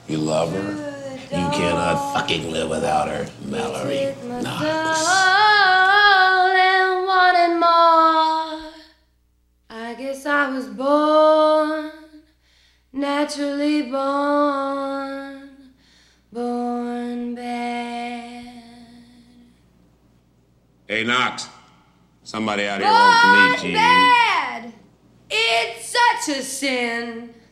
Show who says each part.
Speaker 1: You love her? You cannot fucking live without her, Mallory Knox.
Speaker 2: And wanted more. I guess I was born, naturally born bad.
Speaker 1: Hey, Knox. Somebody out here wants to meet you.
Speaker 2: Bad! It's such a sin.